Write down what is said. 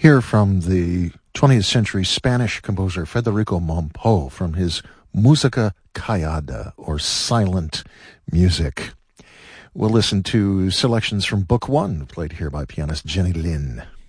Here from the 20th century Spanish composer Federico Mompou from his Música Callada, or Silent Music. We'll listen to selections from Book One, played here by pianist Jenny Lin.